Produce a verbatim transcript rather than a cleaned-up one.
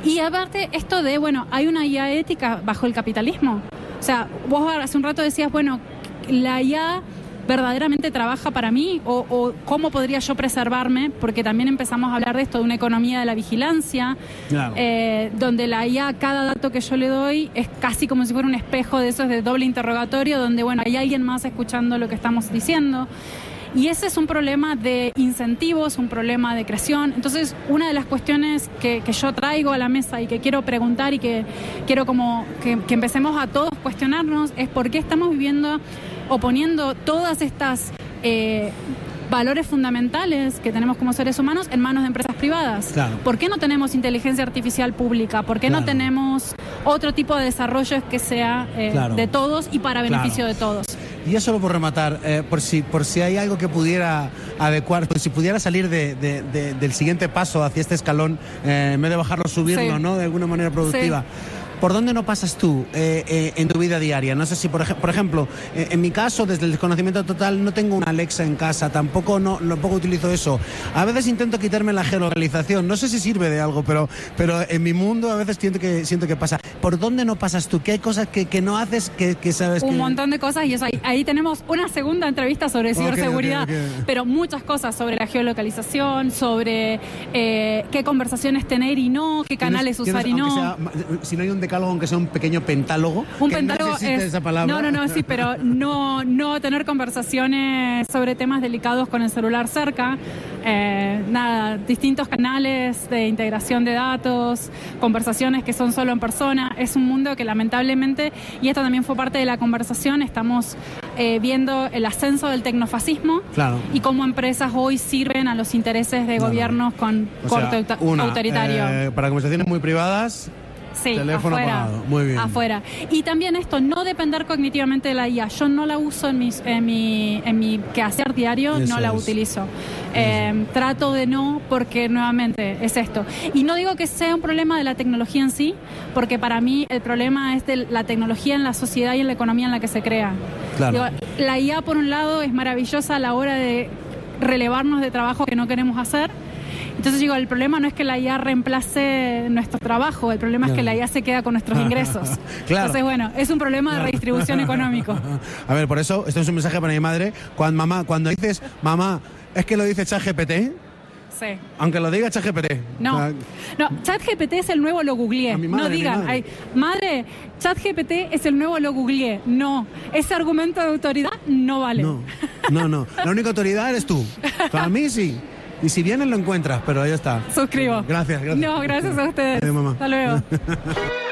Y aparte, esto de, bueno, hay una I A ética bajo el capitalismo. O sea, vos hace un rato decías, bueno, la I A verdaderamente trabaja para mí o, o cómo podría yo preservarme, porque también empezamos a hablar de esto, de una economía de la vigilancia, claro. eh, donde la I A, cada dato que yo le doy es casi como si fuera un espejo de esos de doble interrogatorio, donde bueno, hay alguien más escuchando lo que estamos diciendo. Y ese es un problema de incentivos, un problema de creación. Entonces, una de las cuestiones que, que yo traigo a la mesa y que quiero preguntar y que quiero como que, que empecemos a todos cuestionarnos es por qué estamos viviendo o poniendo todas estas eh, valores fundamentales que tenemos como seres humanos en manos de empresas privadas. Claro. ¿Por qué no tenemos inteligencia artificial pública? ¿Por qué claro. no tenemos otro tipo de desarrollo que sea eh, claro. de todos y para beneficio claro. de todos? Y ya solo por rematar, eh, por si por si hay algo que pudiera adecuar, pues si pudiera salir de, de, de, del siguiente paso hacia este escalón, eh, en vez de bajarlo, subirlo, sí. ¿no? De alguna manera productiva. Sí. ¿Por dónde no pasas tú eh, eh, en tu vida diaria? No sé si, por, ej por ejemplo, eh, en mi caso, desde el desconocimiento total, no tengo una Alexa en casa, tampoco, no, tampoco utilizo eso. A veces intento quitarme la geolocalización, no sé si sirve de algo, pero, pero en mi mundo a veces siento que, siento que pasa. ¿Por dónde no pasas tú? ¿Qué hay cosas que, que no haces que, que sabes Un que...? Un montón de cosas y eso ahí, ahí tenemos una segunda entrevista sobre ciberseguridad, okay, okay, okay. pero muchas cosas sobre la geolocalización, sobre eh, qué conversaciones tener y no, qué canales usar y no. Sea, si no hay un decálogo, aunque sea un pequeño pentálogo. Un pentálogo no es... esa palabra. No, no, no, sí, pero no, no tener conversaciones sobre temas delicados con el celular cerca. Eh, nada, distintos canales de integración de datos, conversaciones que son solo en persona. Es un mundo que lamentablemente, y esto también fue parte de la conversación, estamos eh, viendo el ascenso del tecnofascismo claro. y cómo empresas hoy sirven a los intereses de claro. gobiernos con o corte sea, una, autoritario. Eh, para conversaciones muy privadas. Sí, teléfono afuera, apagado. Muy bien. afuera. Y también esto, no depender cognitivamente de la I A. Yo no la uso en, mis, en, mi, en mi quehacer diario, Eso no la es. utilizo. Eh, trato de no, porque nuevamente es esto. Y no digo que sea un problema de la tecnología en sí, porque para mí el problema es de la tecnología en la sociedad y en la economía en la que se crea. Claro. Digo, la I A, por un lado, es maravillosa a la hora de relevarnos de trabajo que no queremos hacer. Entonces digo, el problema no es que la I A reemplace nuestro trabajo, el problema claro. es que la I A se queda con nuestros ingresos. Claro. Entonces, bueno, es un problema claro. de redistribución económico. A ver, por eso, esto es un mensaje para mi madre. Cuando, mamá, cuando dices, mamá, ¿es que lo dice ChatGPT? Sí. Aunque lo diga ChatGPT. No, o sea, no, ChatGPT es el nuevo lo googleé. Madre, no digan, madre, ay, madre ChatGPT es el nuevo lo googleé. No, ese argumento de autoridad no vale. No, no, no. La única autoridad eres tú. Para mí sí. Y si vienes lo encuentras, pero ahí está. Suscribo. Gracias, gracias. No, gracias a ustedes. Adiós, mamá. Hasta luego.